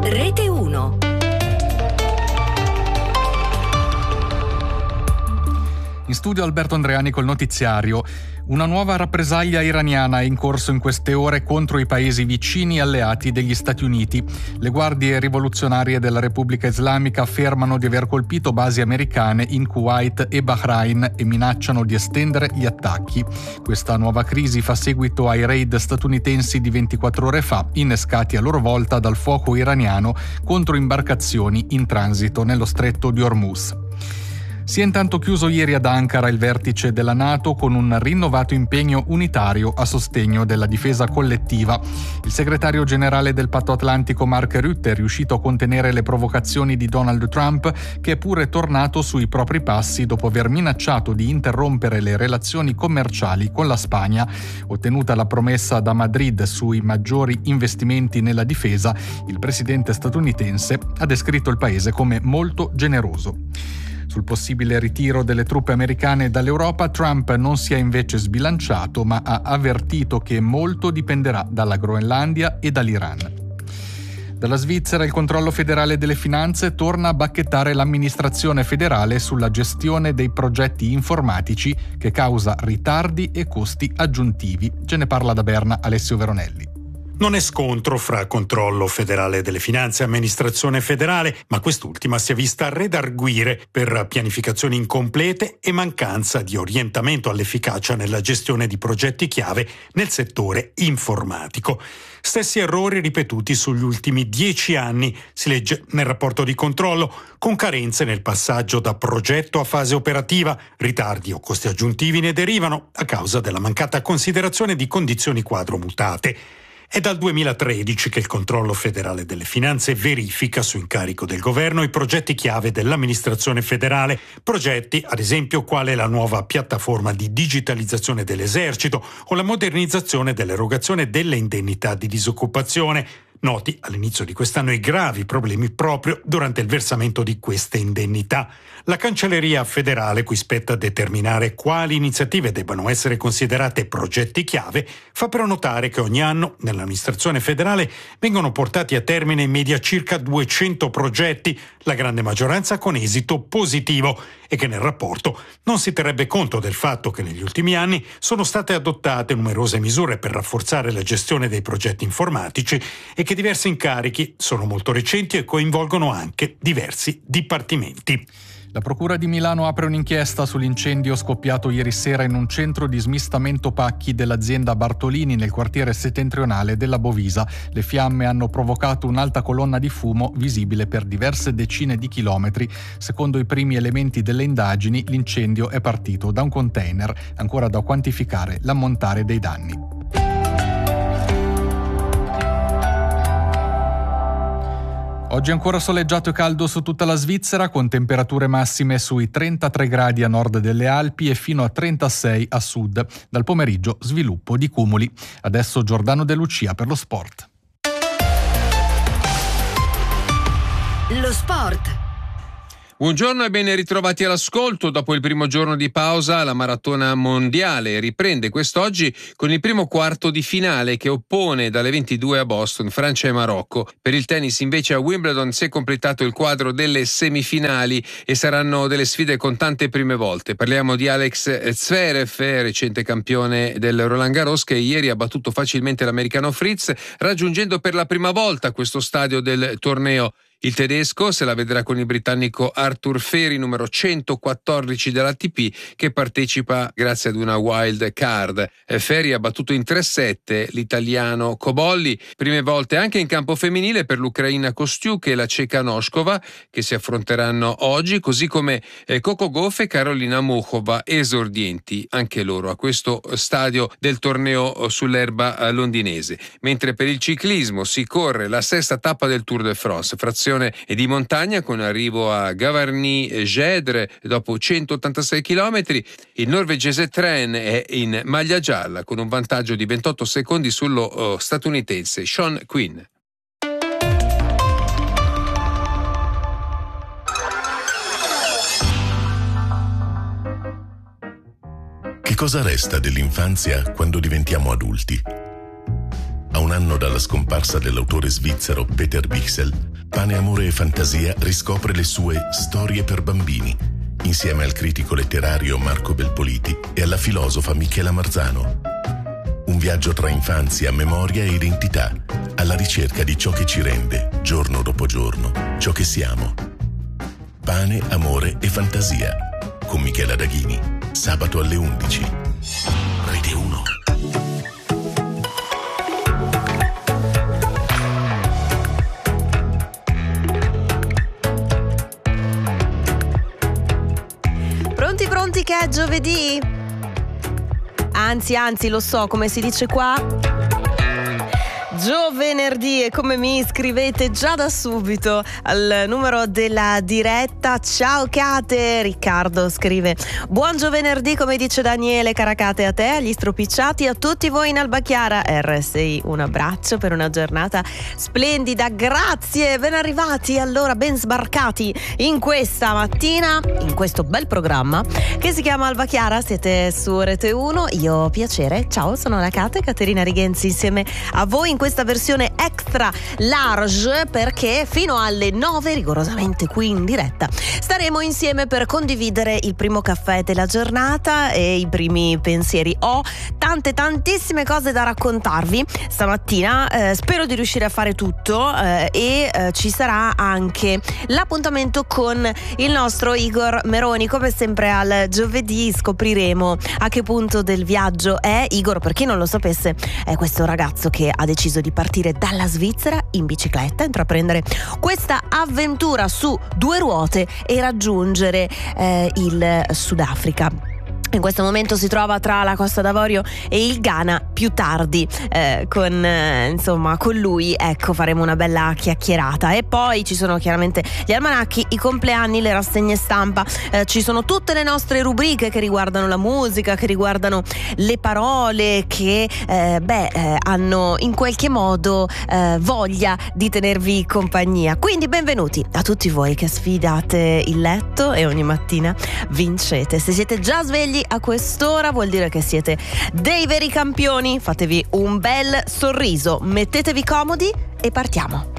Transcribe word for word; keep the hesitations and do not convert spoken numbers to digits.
Rete uno. In studio Alberto Andreani col notiziario. Una nuova rappresaglia iraniana è in corso in queste ore contro i paesi vicini alleati degli Stati Uniti. Le guardie rivoluzionarie della Repubblica Islamica affermano di aver colpito basi americane in Kuwait e Bahrain e minacciano di estendere gli attacchi. Questa nuova crisi fa seguito ai raid statunitensi di ventiquattro ore fa, innescati a loro volta dal fuoco iraniano contro imbarcazioni in transito nello stretto di Hormuz. Si è intanto chiuso ieri ad Ankara il vertice della NATO con un rinnovato impegno unitario a sostegno della difesa collettiva. Il segretario generale del Patto Atlantico Mark Rutte è riuscito a contenere le provocazioni di Donald Trump, che è pure tornato sui propri passi dopo aver minacciato di interrompere le relazioni commerciali con la Spagna. Ottenuta la promessa da Madrid sui maggiori investimenti nella difesa, il presidente statunitense ha descritto il paese come molto generoso. Sul possibile ritiro delle truppe americane dall'Europa, Trump non si è invece sbilanciato, ma ha avvertito che molto dipenderà dalla Groenlandia e dall'Iran. Dalla Svizzera il controllo federale delle finanze torna a bacchettare l'amministrazione federale sulla gestione dei progetti informatici che causa ritardi e costi aggiuntivi. Ce ne parla da Berna Alessio Veronelli. Non è scontro fra controllo federale delle finanze e amministrazione federale, ma quest'ultima si è vista redarguire per pianificazioni incomplete e mancanza di orientamento all'efficacia nella gestione di progetti chiave nel settore informatico. Stessi errori ripetuti sugli ultimi dieci anni, si legge nel rapporto di controllo, con carenze nel passaggio da progetto a fase operativa. Ritardi o costi aggiuntivi ne derivano a causa della mancata considerazione di condizioni quadro mutate. È dal duemilatredici che il controllo federale delle finanze verifica su incarico del governo i progetti chiave dell'amministrazione federale, progetti ad esempio quale la nuova piattaforma di digitalizzazione dell'esercito o la modernizzazione dell'erogazione delle indennità di disoccupazione. Noti all'inizio di quest'anno i gravi problemi proprio durante il versamento di queste indennità. La Cancelleria federale, cui spetta determinare quali iniziative debbano essere considerate progetti chiave, fa però notare che ogni anno nell'amministrazione federale vengono portati a termine in media circa duecento progetti, la grande maggioranza con esito positivo, e che nel rapporto non si terrebbe conto del fatto che negli ultimi anni sono state adottate numerose misure per rafforzare la gestione dei progetti informatici e che diversi incarichi sono molto recenti e coinvolgono anche diversi dipartimenti. La Procura di Milano apre un'inchiesta sull'incendio scoppiato ieri sera in un centro di smistamento pacchi dell'azienda Bartolini nel quartiere settentrionale della Bovisa. Le fiamme hanno provocato un'alta colonna di fumo visibile per diverse decine di chilometri. Secondo i primi elementi delle indagini, l'incendio è partito da un container, ancora da quantificare l'ammontare dei danni. Oggi è ancora soleggiato e caldo su tutta la Svizzera, con temperature massime sui trentatré gradi a nord delle Alpi e fino a trentasei a sud. Dal pomeriggio sviluppo di cumuli. Adesso Giordano De Lucia per lo sport. Lo sport. Buongiorno e ben ritrovati all'ascolto. Dopo il primo giorno di pausa, la maratona mondiale riprende quest'oggi con il primo quarto di finale che oppone dalle ventidue a Boston Francia e Marocco. Per il tennis invece a Wimbledon si è completato il quadro delle semifinali e saranno delle sfide con tante prime volte. Parliamo di Alex Zverev, recente campione del Roland Garros, che ieri ha battuto facilmente l'americano Fritz, raggiungendo per la prima volta questo stadio del torneo. Il tedesco se la vedrà con il britannico Arthur Feri, numero centoquattordici dell'A T P, che partecipa grazie ad una wild card. Feri ha battuto in tre sette l'italiano Cobolli, prime volte anche in campo femminile per l'ucraina Kostiuk e la ceca Noskova, che si affronteranno oggi, così come Coco Gauff e Karolina Muchova, esordienti anche loro a questo stadio del torneo sull'erba londinese. Mentre per il ciclismo si corre la sesta tappa del Tour de France, frazione e di montagna con arrivo a Gavarnie-Gedre dopo centottantasei chilometri. Il norvegese Tren è in maglia gialla con un vantaggio di ventotto secondi sullo oh, statunitense Sean Quinn. Che cosa resta dell'infanzia quando diventiamo adulti? A un anno dalla scomparsa dell'autore svizzero Peter Bichsel, Pane, Amore e Fantasia riscopre le sue storie per bambini, insieme al critico letterario Marco Belpoliti e alla filosofa Michela Marzano. Un viaggio tra infanzia, memoria e identità, alla ricerca di ciò che ci rende, giorno dopo giorno, ciò che siamo. Pane, Amore e Fantasia, con Michela Daghini, sabato alle undici. Rete uno. Pronti, pronti che è giovedì? Anzi, anzi, lo so, come si dice qua? Giovenerdì, e come mi iscrivete già da subito al numero della diretta. Ciao Kate, Riccardo scrive: buon giovenerdì, come dice Daniele Caracate, a te, agli stropicciati, a tutti voi in Alba Chiara R S I. Un abbraccio per una giornata splendida, grazie, ben arrivati, allora ben sbarcati in questa mattina, in questo bel programma che si chiama Alba Chiara. Siete su Rete uno, io ho piacere, ciao, sono la Kate, Caterina Righenzi insieme a voi in questa versione extra large, perché fino alle nove, rigorosamente qui in diretta, staremo insieme per condividere il primo caffè della giornata e i primi pensieri. Ho tante tantissime cose da raccontarvi stamattina, eh, spero di riuscire a fare tutto, eh, e eh, ci sarà anche l'appuntamento con il nostro Igor Meroni. Come sempre al giovedì scopriremo a che punto del viaggio è. Igor, per chi non lo sapesse, è questo ragazzo che ha deciso di partire dalla Svizzera in bicicletta, intraprendere questa avventura su due ruote e raggiungere eh, il Sudafrica. In questo momento si trova tra la Costa d'Avorio e il Ghana. Più tardi eh, con eh, insomma con lui, ecco, faremo una bella chiacchierata. E poi ci sono chiaramente gli almanacchi, i compleanni, le rassegne stampa, eh, ci sono tutte le nostre rubriche che riguardano la musica, che riguardano le parole, che eh, beh eh, hanno in qualche modo eh, voglia di tenervi compagnia. Quindi benvenuti a tutti voi che sfidate il letto e ogni mattina vincete. Se siete già svegli a quest'ora vuol dire che siete dei veri campioni. Fatevi un bel sorriso, mettetevi comodi e partiamo.